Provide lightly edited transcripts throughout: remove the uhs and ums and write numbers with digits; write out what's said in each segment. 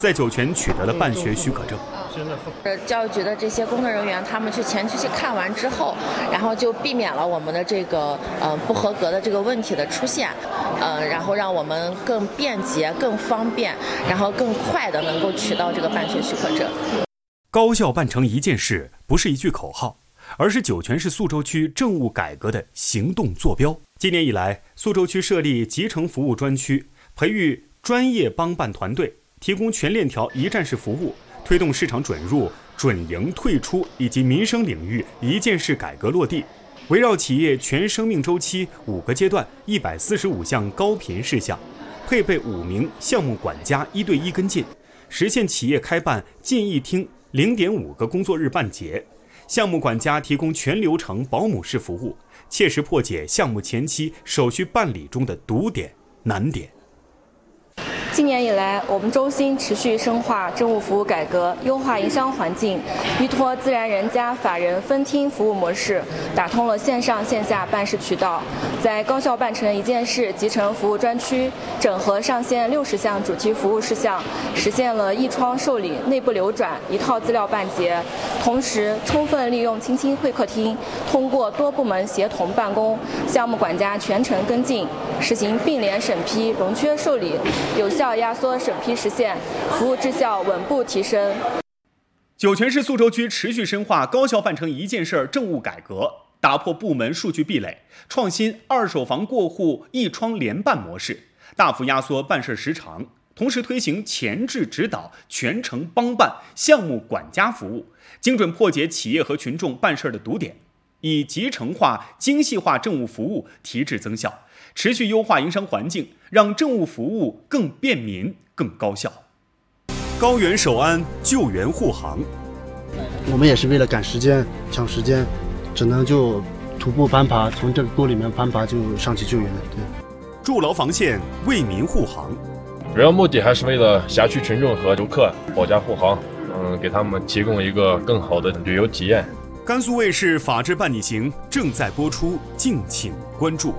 在酒泉取得了办学许可证。 教育局的这些工作人员，他们前期去看完之后，然后就避免了我们的这个不合格的这个问题的出现，然后让我们更便捷、更方便，然后更快的能够取到这个办学许可证。 高校办成一件事不是一句口号，而是酒泉市宿州区政务改革的行动坐标。今年以来，宿州区设立集成服务专区，培育专业帮办团队，提供全链条一站式服务，推动市场准入、准营退出以及民生领域一件式改革落地，围绕企业全生命周期5个阶段145项高频事项，配备5名项目管家1对1跟进，实现企业开办近一厅0.5个工作日办结，项目管家提供全流程保姆式服务，切实破解项目前期手续办理中的堵点难点。 今年以来，我们周心持续深化政务服务改革，优化营商环境，依托自然人加法人分厅服务模式，打通了线上线下办事渠道。在高校办成一件事集成服务专区，整合上线60项主题服务事项，实现了一窗受理、内部流转、一套资料办结。同时，充分利用青青会客厅，通过多部门协同办公，项目管家全程跟进，实行并联审批、融缺受理，有效压缩审批时限，服务质效稳步提升。 酒泉市宿州区持续深化高校办成一件事政务改革，打破部门数据壁垒，创新二手房过户一窗联办模式，大幅压缩办事时长，同时推行前置指导、全程帮办、项目管家服务，精准破解企业和群众办事的堵点，以集成化、精细化政务服务提质增效，持续优化营商环境，让政务服务更便民、更高效。高原守安，救援护航。 我们也是为了赶时间、抢时间，只能就徒步攀爬，从这个沟里面攀爬就上去救援。对， 筑牢防线，为民护航。 主要目的还是为了辖区群众和游客保驾护航，给他们提供一个更好的旅游体验。 甘肃卫视《法治伴你行》正在播出，敬请关注。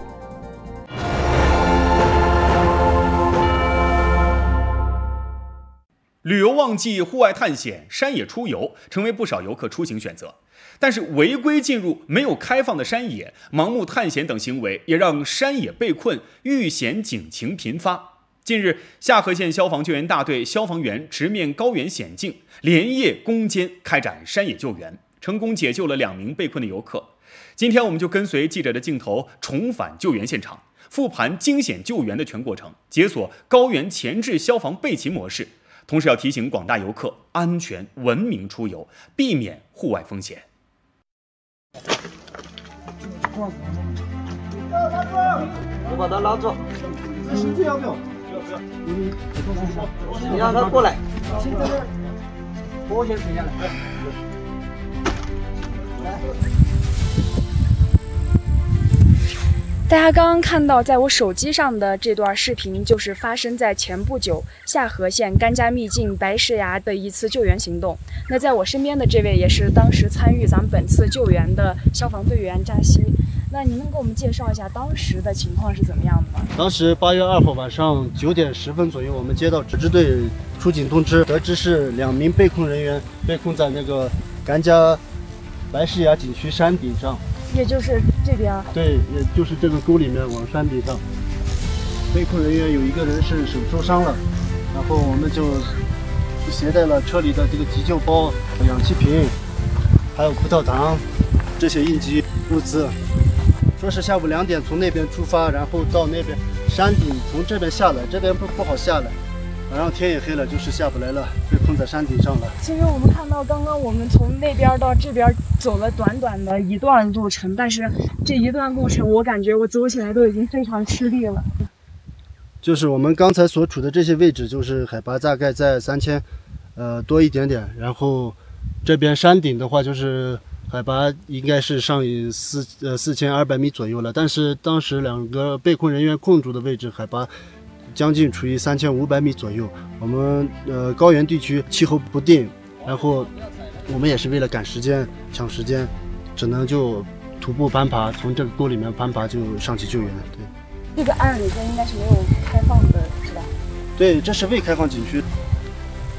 旅游旺季，户外探险、山野出游成为不少游客出行选择。但是违规进入没有开放的山野、盲目探险等行为，也让山野被困、遇险警情频发。近日，下河县消防救援大队消防员直面高原险境，连夜攻坚开展山野救援，成功解救了2名被困的游客。今天我们就跟随记者的镜头重返救援现场，复盘惊险救援的全过程，解锁高原前置消防备勤模式。同时要提醒广大游客安全文明出游，避免户外风险。 我把他拉住，身体要不要？不要。你让他过来。先在这儿，我先停下来。来。 大家刚刚看到在我手机上的这段视频，就是发生在前不久下河县甘家秘境白石崖的一次救援行动。那在我身边的这位也是当时参与咱们本次救援的消防队员扎西。那您能给我们介绍一下当时的情况是怎么样的吗？ 当时8月2号晚上9点10分左右，我们接到支队出警通知，得知是2名被困人员被困在那个甘家白石崖景区山顶上。 也就是这边， 对，也就是这个沟里面往山顶上。被困人员有1个人是手受伤了，然后我们就携带了车里的这个急救包、氧气瓶，还有葡萄糖这些应急物资。说是下午2点从那边出发，然后到那边山顶从这边下来，这边不好下来，然后天也黑了，就是下不来了，被困在山顶上了。 其实我们看到，刚刚我们从那边到这边走了短短的一段路程，但是这一段路程我感觉我走起来都已经非常吃力了。 就是我们刚才所处的这些位置，就是海拔大概在3000多一点点，然后这边山顶的话就是海拔应该是上4200米左右了，但是当时2个被困人员困住的位置海拔将近处于3500米左右。我们高原地区气候不定，然后我们也是为了赶时间、抢时间，只能就徒步攀爬，从这个沟里面攀爬就上去救援。对， 这个按理说应该是没有开放的，是吧？ 对，这是未开放景区。